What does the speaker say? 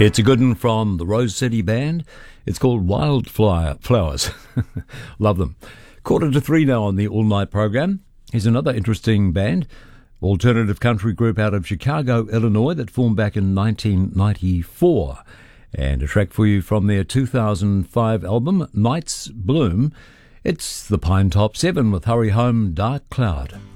It's a good one from the Rose City Band. It's called Wildflowers. Love them. 2:45 now on the all-night program. Here's another interesting band, alternative country group out of Chicago, Illinois, that formed back in 1994. And a track for you from their 2005 album, Night's Bloom. It's the Pine Top 7 with Hurry Home, Dark Cloud.